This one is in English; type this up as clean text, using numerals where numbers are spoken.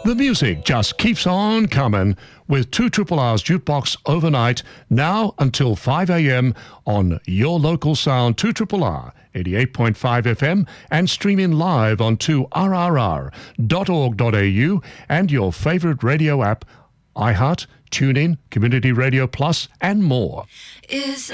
The music just keeps on coming with 2RRR's Jukebox overnight, now until 5 a.m. on your local sound 2RRR 88.5 FM and streaming live on 2rrr.org.au and your favourite radio app, iHeart, TuneIn, Community Radio Plus and more. Is